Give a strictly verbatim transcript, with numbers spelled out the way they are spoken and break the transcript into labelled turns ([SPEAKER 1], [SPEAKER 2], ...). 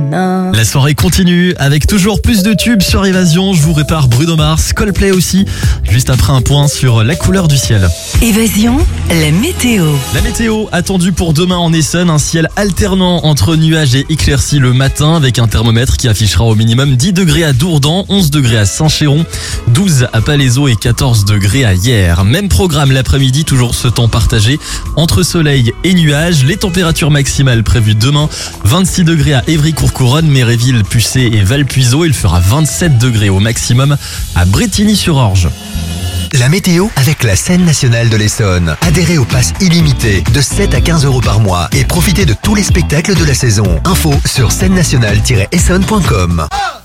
[SPEAKER 1] nanana.
[SPEAKER 2] La soirée continue avec toujours plus de tubes sur Évasion. Je vous répare Bruno Mars, Coldplay aussi. Juste après un point sur la couleur du ciel.
[SPEAKER 1] Évasion, la météo.
[SPEAKER 2] La météo attendue pour demain en Essonne, un ciel alternant entre nuages et éclaircies le matin avec un thermomètre qui affichera au minimum dix degrés à Dourdan, onze degrés à Saint-Chéron, douze à Palaiseau et quatorze degrés à Hyères. Même programme l'après-midi, toujours ce temps partagé entre soleil et nuages. Les températures maximales prévues demain, vingt-six degrés à Évry-Courcouronne, Méréville, Pucé et Valpuiseau. Il fera vingt-sept degrés au maximum à Brétigny-sur-Orge.
[SPEAKER 3] La météo avec la Scène nationale de l'Essonne. Adhérez au pass illimité de sept à quinze euros par mois et profitez de tous les spectacles de la saison. Info sur scène nationale tiret essonne point com.